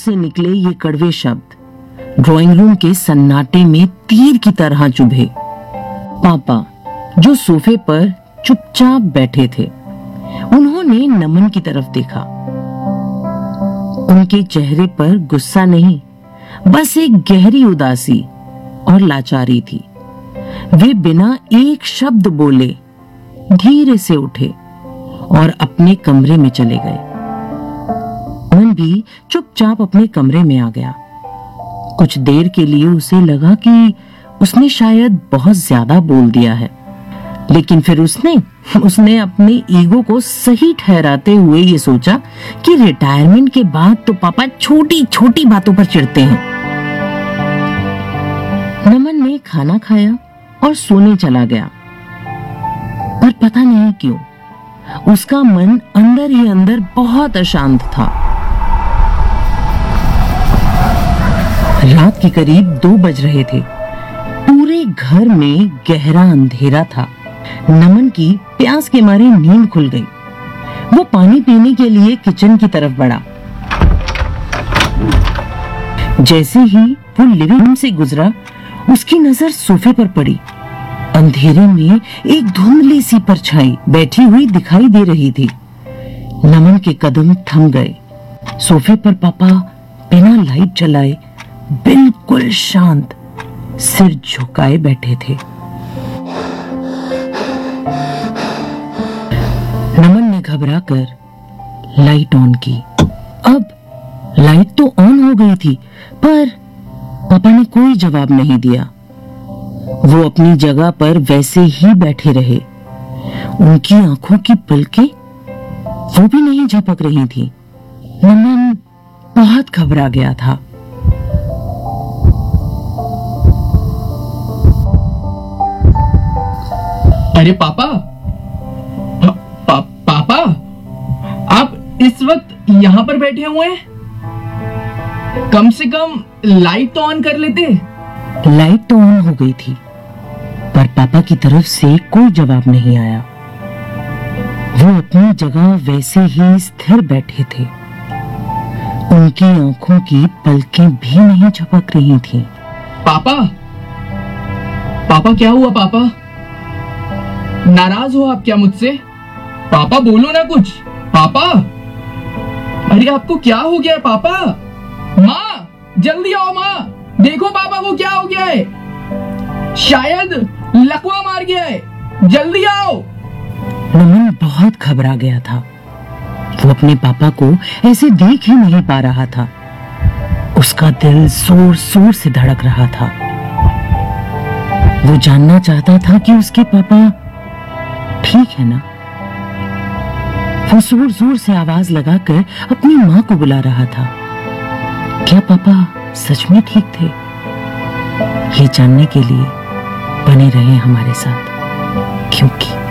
से निकले ये कड़वे शब्द ड्राइंग रूम के सन्नाटे में तीर की तरह चुभे। पापा जो सोफे पर चुपचाप बैठे थे, उन्होंने नमन की तरफ देखा। उनके चेहरे पर गुस्सा नहीं, बस एक गहरी उदासी और लाचारी थी। वे बिना एक शब्द बोले धीरे से उठे और अपने कमरे में चले गए। नमन भी चुपचाप अपने कमरे में आ गया। कुछ देर के लिए उसे लगा कि उसने शायद बहुत ज्यादा बोल दिया है, लेकिन फिर उसने अपने ईगो को सही ठहराते हुए ये सोचा कि रिटायरमेंट के बाद तो पापा छोटी छोटी बातों पर चिढ़ते हैं। नमन ने खाना खाया और सोने चला गया, पर पता नहीं क्यों उसका मन अंदर ही अंदर बहुत अशांत था। रात के करीब 2 बज रहे थे। पूरे घर में गहरा अंधेरा था। नमन की प्यास के मारे नींद खुल गई। वो पानी पीने के लिए किचन की तरफ बढ़ा। जैसे ही वो लिविंग रूम से गुजरा, उसकी नजर सोफे पर पड़ी। अंधेरे में एक धुंधली सी परछाई बैठी हुई दिखाई दे रही थी। नमन के कदम थम गए। सोफे पर पापा बिना लाइट जलाए बिल्कुल शांत सिर झुकाए बैठे थे। नमन ने घबराकर लाइट ऑन की। अब लाइट तो ऑन हो गई थी, पर पापा ने कोई जवाब नहीं दिया। वो अपनी जगह पर वैसे ही बैठे रहे। उनकी आंखों की पलकें वो भी नहीं झपक रही थी। नमन बहुत घबरा गया था। अरे पापा, पापा, आप इस वक्त यहाँ पर बैठे हुए हैं? कम से कम लाइट तो ऑन कर लेते। लाइट तो ऑन हो गई थी, पर पापा की तरफ से कोई जवाब नहीं आया। वो अपनी जगह वैसे ही स्थिर बैठे थे। उनकी आंखों की पलकें भी नहीं झपक रही थीं। पापा क्या हुआ पापा? नाराज हो आप क्या मुझसे? पापा बोलो ना कुछ। पापा, अरे आपको क्या हो गया है पापा? माँ जल्दी आओ, माँ देखो पापा को क्या हो गया है। शायद लकवा मार गया है, जल्दी आओ। नमन बहुत घबरा गया था। वो अपने पापा को ऐसे देख ही नहीं पा रहा था। उसका दिल जोर जोर से धड़क रहा था। वो जानना चाहता था कि उसके पापा ठीक है ना। वो जोर जोर से आवाज लगाकर अपनी माँ को बुला रहा था। क्या पापा सच में ठीक थे? ये जानने के लिए बने रहे हमारे साथ, क्योंकि